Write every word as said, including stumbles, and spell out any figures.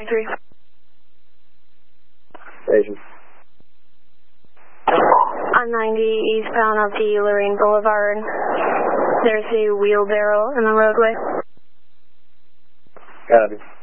three. Station. On ninety eastbound of the Lorraine Boulevard. There's a wheelbarrow in the roadway. Copy.